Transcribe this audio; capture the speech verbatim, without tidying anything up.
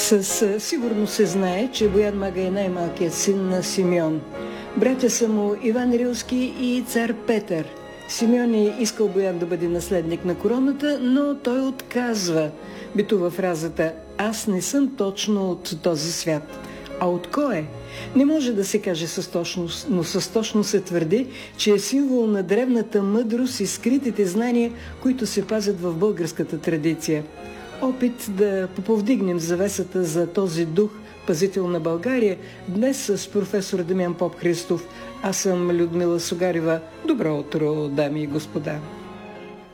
Със сигурност се знае, че Боян Мага е най-малкият син на Симеон. Братя са му Иван Рилски и цар Петър. Симеон е искал Боян да бъде наследник на короната, но той отказва. Битува фразата «Аз не съм точно от този свят». А от кой е? Не може да се каже с точност, но с точност се твърди, че е символ на древната мъдрост и скритите знания, които се пазят в българската традиция. Опит да поповдигнем завесата за този дух, пазител на България, днес с професор Дамян Поп-Христов. Аз съм Людмила Сугарева. Добро утро, дами и господа!